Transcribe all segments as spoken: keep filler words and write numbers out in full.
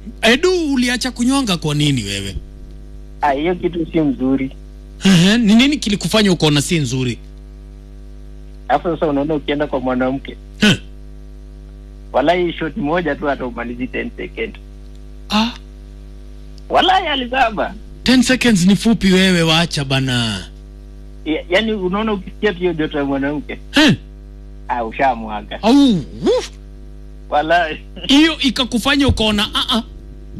Edu, uliacha kunyonga kwa nini wewe? Ah, hiyo kitu si mzuri. Eh, ni nini kilikufanya ukaona si nzuri? Hapo sasa unaona ukienda kwa mwanamke. Eh. Wallahi shot moja tu hata umalizi ten seconds. Ah, wallahi alizaba. ten seconds ni fupi wewe, waacha bana. Ya, yani unaona ukisikia hiyo joto ya mwanamke. Eh. Ah, ushamwaga. Au, uf. Wallahi. Hiyo ikakufanya ukaona a a.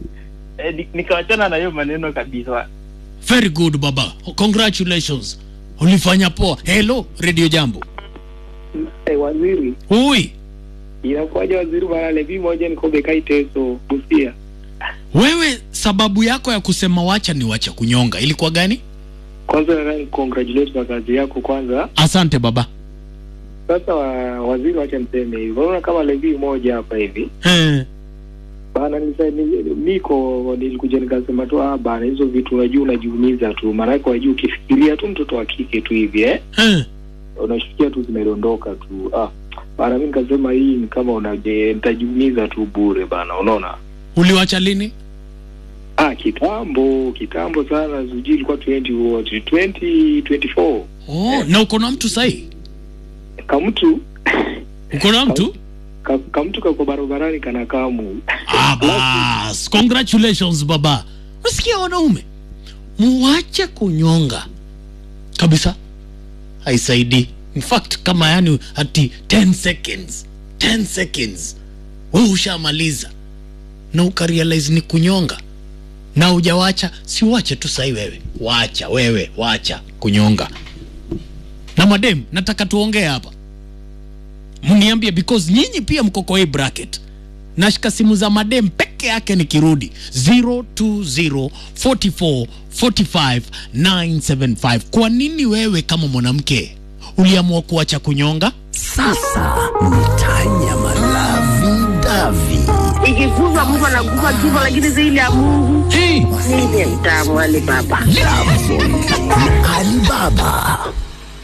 Eh, nikawachana na hiyo maneno kabisa. Very good baba. Congratulations. Ulifanya poa. Hello, Radio Jambo. Hey, waziri. Ui. Inakuwaje waziri bana, levi moja niko Bekai Teso, Busia. Wewe sababu yako ya kusema wacha ni wacha kunyonga ilikuwa gani? Kwanza nataka congratulate kwa kazi yako kwanza. Asante baba. Sasa wa, waziri wacha niseme hivi. Unaona kama levi moja hapa hivi. Eh. Bana niseme niko nilikuja nikasema tu ah bana hizo vitu unajua unajiumiza tu. Maana yako unajua ukifikiria tu mtoto wa kike tu hivi eh. Eh. Unashikia tu zimedondoka tu. Ah, bana mimi nikasema hii ni kama unaje nitajiumiza tu bure bana, unaona? Uliwacha lini? Ah, kitambo, kitambo sana, sijui ilikuwa twenty what, twenty twenty-four. Oh, eh. Na uko na mtu sahi? Kama mtu uko na mtu? Kama ka mtu kako barabarani kana kamu. Ah, bas. Congratulations baba. Unasikia wanaume? Muache kunyonga. Kabisa. Haisaidi. In fact kama yani ati ten seconds. ten seconds. Wewe ushamaliza. Na ukarealize ni kunyonga. Na hujawacha, si wache tu sahi wewe. Wacha wewe, wacha kunyonga. Na madem, nataka tuongee hapa. Mniambie because nyinyi pia mko kwa hii bracket. Nashika simu za madem peke yake nikirudi zero two zero four four four five nine seven five. Kwa nini wewe kama mwanamke uliamua kuacha kunyonga? Sasa mtanya malavi davi. Ikikuza mtu anakufa kifo lakini zile ya Mungu. Hey, ni mtamu wale baba. Alibaba.